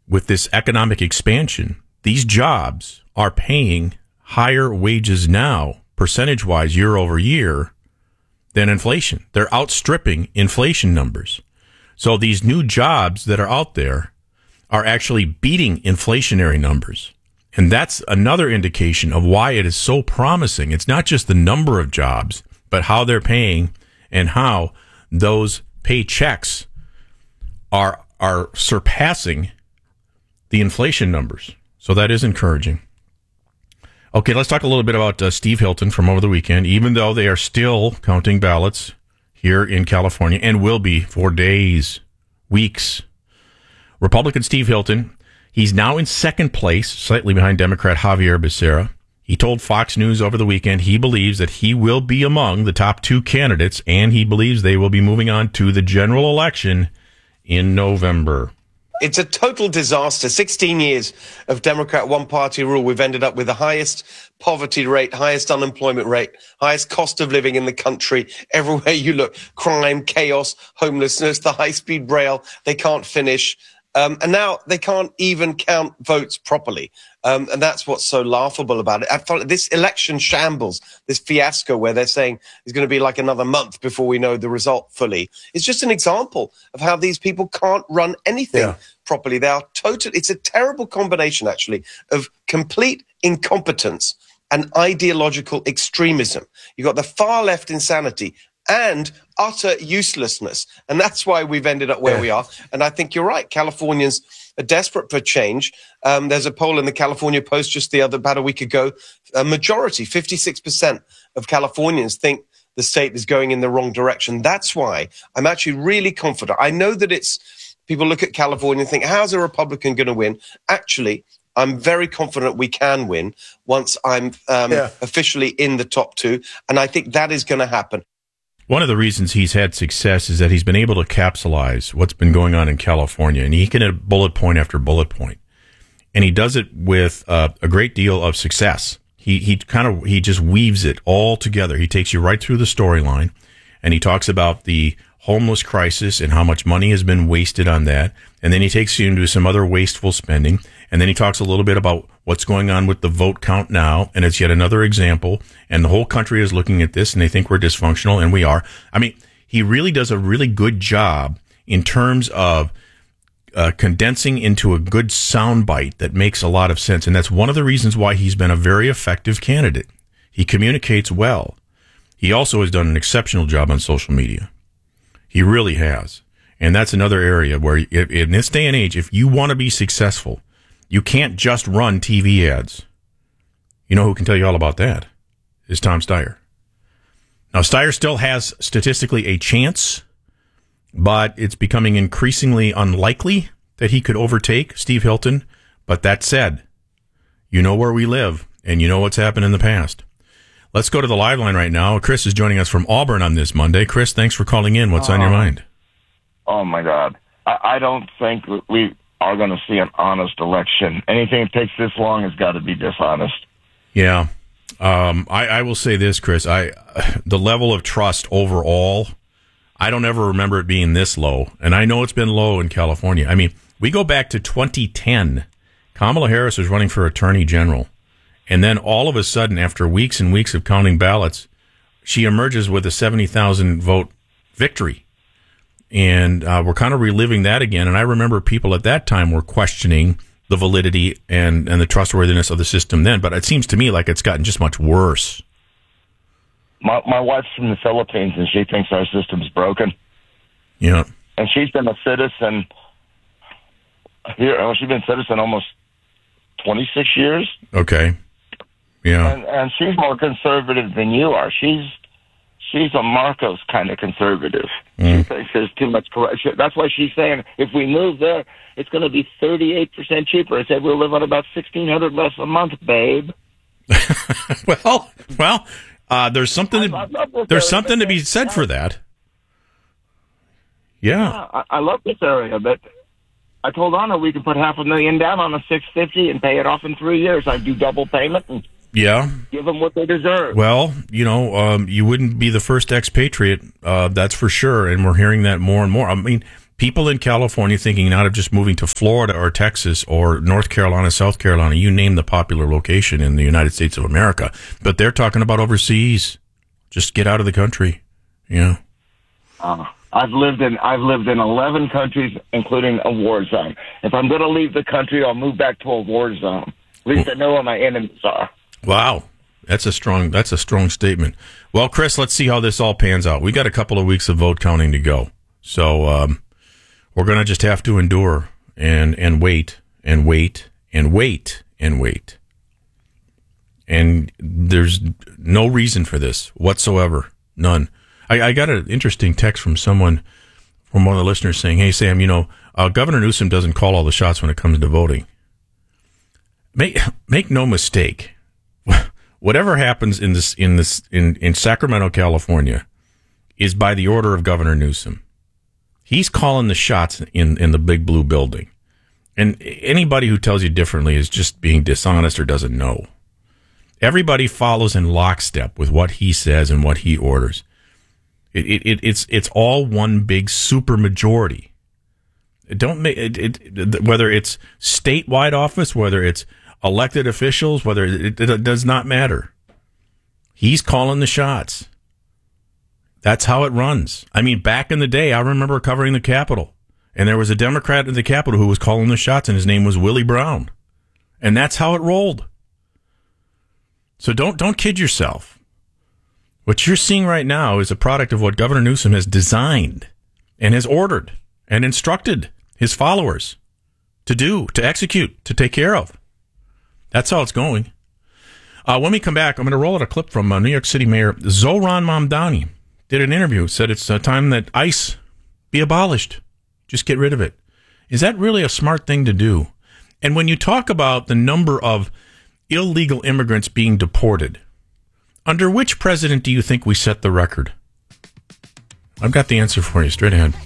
with this economic expansion, these jobs are paying higher wages now, percentage-wise, year over year, than inflation. They're outstripping inflation numbers. So these new jobs that are out there are actually beating inflationary numbers. And that's another indication of why it is so promising. It's not just the number of jobs, but how they're paying and how those paychecks are surpassing the inflation numbers. So that is encouraging. Okay, let's talk a little bit about Steve Hilton from over the weekend, even though they are still counting ballots here in California and will be for days, weeks. Republican Steve Hilton, he's now in second place, slightly behind Democrat Javier Becerra. He told Fox News over the weekend he believes that he will be among the top two candidates, and he believes they will be moving on to the general election in November. It's a total disaster. 16 years of Democrat one-party rule. We've ended up with the highest poverty rate, highest unemployment rate, highest cost of living in the country. Everywhere you look, crime, chaos, homelessness, the high-speed rail, they can't finish. And now they can't even count votes properly. And that's what's so laughable about it. I thought this election shambles, this fiasco where they're saying it's going to be like another month before we know the result fully. It's just an example of how these people can't run anything properly. They are it's a terrible combination, actually, of complete incompetence and ideological extremism. You've got the far left insanity and utter uselessness. And that's why we've ended up where we are. And I think you're right. Californians are desperate for change. There's a poll in the California Post just about a week ago. A majority, 56% of Californians think the state is going in the wrong direction. That's why I'm actually really confident. I know that people look at California and think, how's a Republican going to win? Actually, I'm very confident we can win once I'm officially in the top two. And I think that is going to happen. One of the reasons he's had success is that he's been able to capsulize what's been going on in California, and he can hit bullet point after bullet point. And he does it with a great deal of success. He just weaves it all together. He takes you right through the storyline, and he talks about the homeless crisis and how much money has been wasted on that. And then he takes you into some other wasteful spending. And then he talks a little bit about what's going on with the vote count now. And it's yet another example. And the whole country is looking at this and they think we're dysfunctional, and we are. I mean, he really does a really good job in terms of condensing into a good soundbite that makes a lot of sense. And that's one of the reasons why he's been a very effective candidate. He communicates well. He also has done an exceptional job on social media. He really has. And that's another area where in this day and age, if you want to be successful, you can't just run TV ads. You know who can tell you all about that? Is Tom Steyer. Now, Steyer still has statistically a chance, but it's becoming increasingly unlikely that he could overtake Steve Hilton. But that said, you know where we live, and you know what's happened in the past. Let's go to the live line right now. Chris is joining us from Auburn on this Monday. Chris, thanks for calling in. What's on your mind? Oh, my God. I don't think we are going to see an honest election. Anything that takes this long has got to be dishonest. Yeah. I will say this, Chris. The level of trust overall, I don't ever remember it being this low. And I know it's been low in California. I mean, we go back to 2010. Kamala Harris was running for attorney general. And then all of a sudden, after weeks and weeks of counting ballots, she emerges with a 70,000 vote victory. And we're kind of reliving that again. And I remember people at that time were questioning the validity and the trustworthiness of the system then. But it seems to me like it's gotten just much worse. My wife's from the Philippines, and she thinks our system's broken. Yeah. And she's been a citizen here. She's been a citizen almost 26 years. Okay. Yeah. And she's more conservative than you are. She's a Marcos kind of conservative. She thinks there's too much corruption. That's why she's saying if we move there, it's going to be 38% cheaper. I said we'll live on about $1,600 less a month, babe. well, there's something to be said for that. Yeah. I love this area, but I told Anna we could put $500,000 down on a $650 and pay it off in 3 years. I'd do double payment and give them what they deserve. Well, you wouldn't be the first expatriate, that's for sure, and we're hearing that more and more. I mean, People in California thinking not of just moving to Florida or Texas or North Carolina, South Carolina, you name the popular location in the United States of America, but they're talking about overseas. Just get out of the country. Yeah. I've lived in 11 countries, including a war zone. If I'm going to leave the country, I'll move back to a war zone. At least I know where my enemies are. Wow. That's a strong statement. Well, Chris, let's see how this all pans out. We got a couple of weeks of vote counting to go. So, we're going to just have to endure and wait and wait and wait and wait. And there's no reason for this whatsoever. None. I got an interesting text from one of the listeners saying, "Hey, Sam, Governor Newsom doesn't call all the shots when it comes to voting." Make no mistake. Whatever happens in Sacramento, California, is by the order of Governor Newsom. He's calling the shots in the big blue building. And anybody who tells you differently is just being dishonest or doesn't know. Everybody follows in lockstep with what he says and what he orders. It's all one big super majority. Whether it's statewide office, whether it's elected officials, whether it does not matter. He's calling the shots. That's how it runs. I mean, back in the day, I remember covering the Capitol, and there was a Democrat in the Capitol who was calling the shots, and his name was Willie Brown. And that's how it rolled. So don't kid yourself. What you're seeing right now is a product of what Governor Newsom has designed and has ordered and instructed his followers to do, to execute, to take care of. That's how it's going. When we come back, I'm going to roll out a clip from New York City Mayor Zohran Mamdani. Did an interview, said it's time that ICE be abolished. Just get rid of it. Is that really a smart thing to do? And when you talk about the number of illegal immigrants being deported, under which president do you think we set the record? I've got the answer for you straight ahead.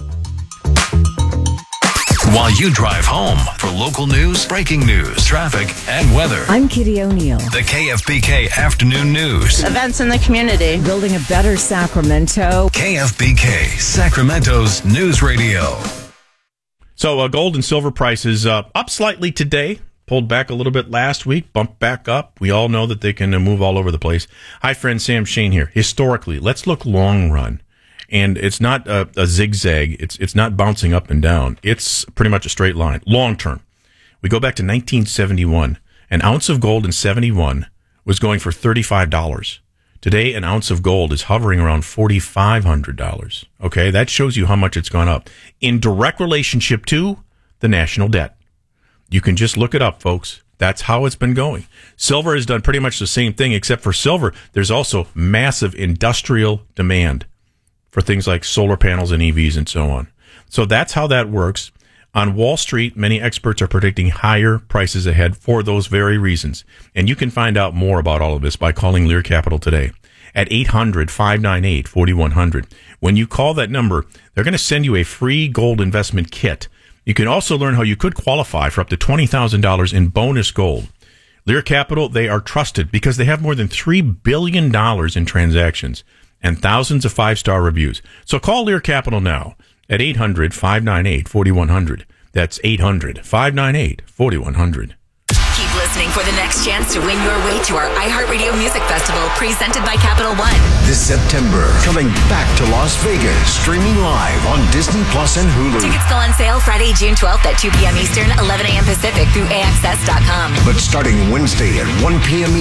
While you drive home for local news, breaking news, traffic, and weather. I'm Kitty O'Neill. The KFBK Afternoon News. Events in the community. Building a better Sacramento. KFBK, Sacramento's news radio. So gold and silver prices up slightly today. Pulled back a little bit last week, bumped back up. We all know that they can move all over the place. Hi, friend, Sam Shane here. Historically, let's look long run. And it's not a zigzag. It's not bouncing up and down. It's pretty much a straight line. Long term. We go back to 1971. An ounce of gold in 71 was going for $35. Today, an ounce of gold is hovering around $4,500. Okay, that shows you how much it's gone up. In direct relationship to the national debt. You can just look it up, folks. That's how it's been going. Silver has done pretty much the same thing, except for silver, there's also massive industrial demand for things like solar panels and EVs and so on. So that's how that works. On Wall Street, many experts are predicting higher prices ahead for those very reasons. And you can find out more about all of this by calling Lear Capital today at 800-598-4100. When you call that number, they're going to send you a free gold investment kit. You can also learn how you could qualify for up to $20,000 in bonus gold. Lear Capital, they are trusted because they have more than $3 billion in transactions and thousands of five-star reviews. So call Lear Capital now at 800-598-4100. That's 800-598-4100. Keep listening for the next chance to win your way to our iHeartRadio Music Festival presented by Capital One. This September, coming back to Las Vegas, streaming live on Disney Plus and Hulu. Tickets go on sale Friday, June 12th at 2 p.m. Eastern, 11 a.m. Pacific through AXS.com. But starting Wednesday at 1 p.m.